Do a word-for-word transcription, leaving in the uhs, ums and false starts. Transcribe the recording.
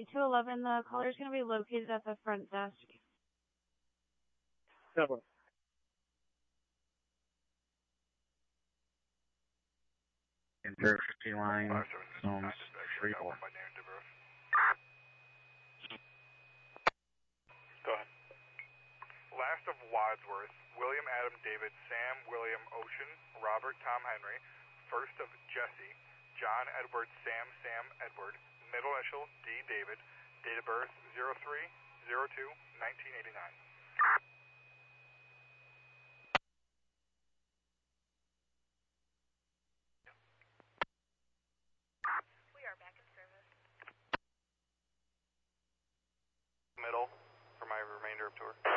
two eleven, the caller is going to be located at the front desk. Cover. Enter fifty line, zones three four. Go ahead. Last of Wadsworth, William Adam David, Sam William Ocean, Robert Tom Henry. First of Jesse, John Edward Sam Sam Edward, middle initial D David, date of birth zero three zero two nineteen eighty-nine. We are back in service. Middle for my remainder of tour.